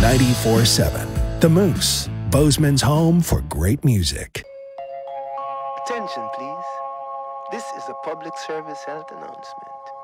94.7 The Moose, Bozeman's home for great music. Attention, please. This is a public service health announcement.